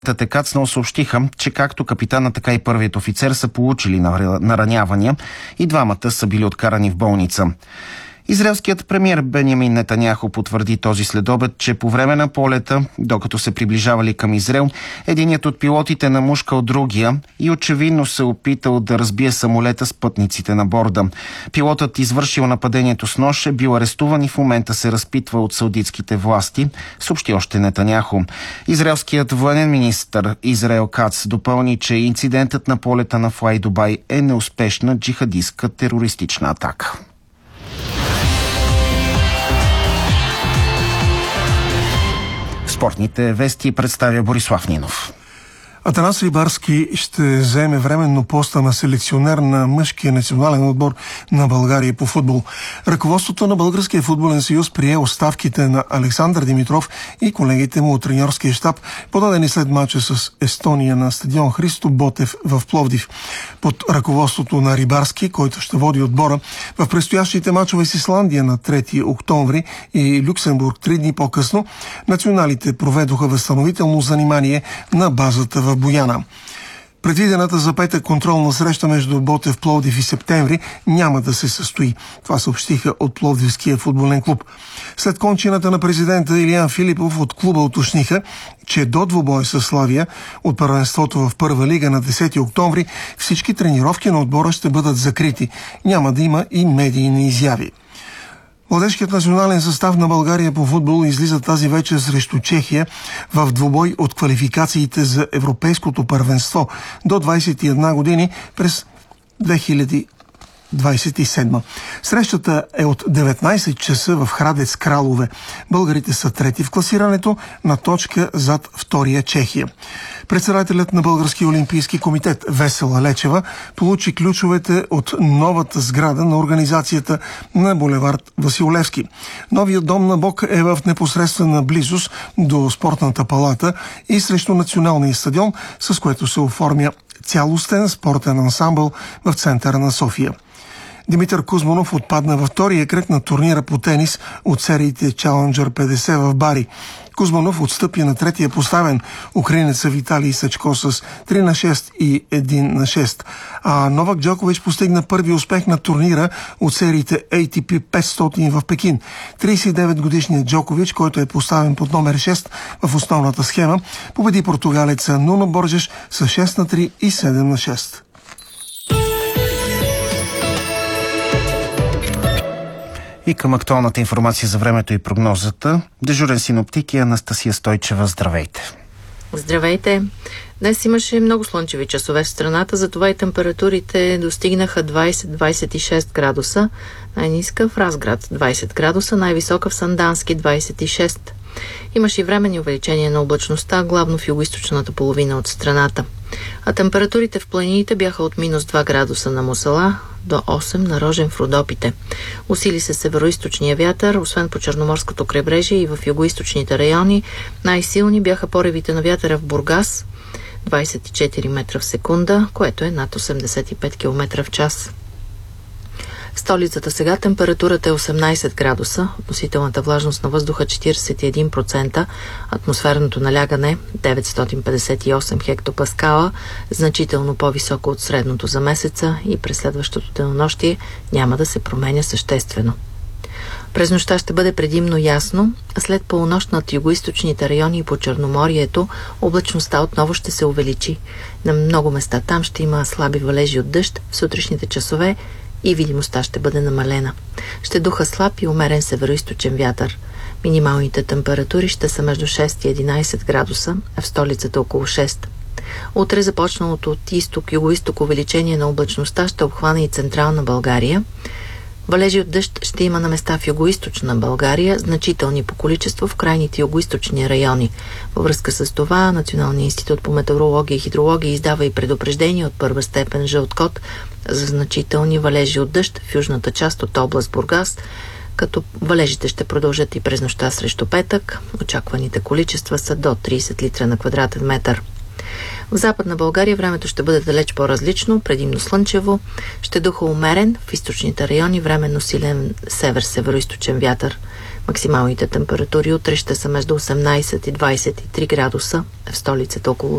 Кацнал съобщиха, че както капитана, така и първият офицер са получили наранявания и двамата са били откарани в болница. Израелският премиер Бенямин Нетаняху потвърди този следобед, че по време на полета, докато се приближавали към Израел, единият от пилотите намушкал другия и очевидно се опитал да разбие самолета с пътниците на борда. Пилотът, извършил нападението с нож, е бил арестуван и в момента се разпитва от саудитските власти, съобщи още Нетаняху. Израелският военен министър Израел Кац допълни, че инцидентът на полета на Fly Dubai е неуспешна джихадистка терористична атака. Спортните вести представя Борислав Нинов. Атанас Рибарски ще заеме временно поста на селекционер на мъжкия национален отбор на България по футбол. Ръководството на Българския футболен съюз прие оставките на Александър Димитров и колегите му от треньорския щаб, подадени след мача с Естония на стадион Христо Ботев в Пловдив. Под ръководството на Рибарски, който ще води отбора в предстоящите мачове с Исландия на 3 октомври и Люксембург 3 дни по-късно, националите проведоха възстановително занимание на базата в Бояна. Предвидената за петък контролна среща между Ботев, Пловдив и Септември няма да се състои. Това съобщиха от Пловдивския футболен клуб. След кончината на президента Илиян Филипов от клуба уточниха, че до двубой със Славия от първенството в първа лига на 10 октомври всички тренировки на отбора ще бъдат закрити. Няма да има и медийни изяви. Младежкият национален състав на България по футбол излиза тази вечер срещу Чехия в двубой от квалификациите за европейското първенство до 21 години през 2027. Срещата е от 19 часа в Храдец Кралове. Българите са трети в класирането, на точка зад втория Чехия. Председателят на Българския олимпийски комитет Весела Лечева получи ключовете от новата сграда на организацията на булевард Васил Левски. Новият дом на Бог е в непосредствена близост до спортната палата и срещу националния стадион, с което се оформя цялостен спортен ансамбъл в центъра на София. Димитър Кузманов отпадна във втория кръг на турнира по тенис от сериите Challenger 50 в Бари. Кузманов отстъпи на третия поставен украинеца Виталий Сачко с 3-6 и 1-6. А Новак Джокович постигна първи успех на турнира от сериите ATP 500 в Пекин. 39-годишният Джокович, който е поставен под номер 6 в основната схема, победи португалеца Нуно Боржеш с 6-3 и 7-6. И към актуалната информация за времето и прогнозата, дежурен синоптик и Анастасия Стойчева. Здравейте! Здравейте! Днес имаше много слънчеви часове в страната, затова и температурите достигнаха 20-26 градуса. Най-ниска в Разград 20 градуса, най-висока в Сандански 26. Имаше и временни увеличения на облачността, главно в югоизточната половина от страната. А температурите в планините бяха от минус 2 градуса на Мусала до 8 на Рожен в Родопите. Усили се североизточния вятър, освен по Черноморското крайбрежие и в югоизточните райони. Най-силни бяха поревите на вятъра в Бургас 24 метра в секунда, което е над 85 км в час. В столицата сега температурата е 18 градуса, относителната влажност на въздуха 41%, атмосферното налягане 958 хектопаскала, значително по-високо от средното за месеца и през следващото денонощие няма да се променя съществено. През нощта ще бъде предимно ясно, а след полунощ над югоизточните райони и по Черноморието облачността отново ще се увеличи. На много места там ще има слаби валежи от дъжд в сутрешните часове и видимостта ще бъде намалена. Ще духа слаб и умерен североизточен вятър. Минималните температури ще са между 6 и 11 градуса, а в столицата около 6. Утре започналото от изток-югоизток увеличение на облачността ще обхване и централна България. Валежи от дъжд ще има на места в югоизточна България, значителни по количество в крайните югоизточни райони. Във връзка с това Националният институт по метеорология и хидрология издава и предупреждение от първа степен жълт код за значителни валежи от дъжд в южната част от област Бургас, като валежите ще продължат и през нощта срещу петък. Очакваните количества са до 30 литра на квадратен метър. В Западна България времето ще бъде далеч по-различно, предимно слънчево, ще духа умерен, в източните райони временно силен север-североизточен вятър. Максималните температури утре ще са между 18 и 23 градуса, в столицата около